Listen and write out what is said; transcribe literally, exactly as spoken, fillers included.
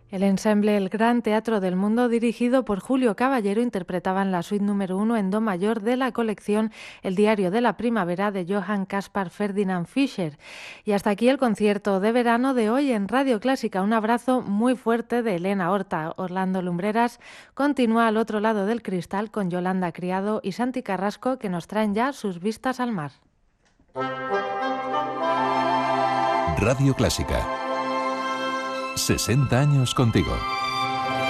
El ensemble El Gran Teatro del Mundo, dirigido por Julio Caballero, interpretaban la suite número uno en do mayor de la colección El Diario de la Primavera de Johann Caspar Ferdinand Fischer. Y hasta aquí el concierto de verano de hoy en Radio Clásica. Un abrazo muy fuerte de Elena Horta. Orlando Lumbreras continúa al otro lado del cristal con Yolanda Criado y Santi Carrasco, que nos traen ya sus vistas al mar. Radio Clásica. sesenta años contigo.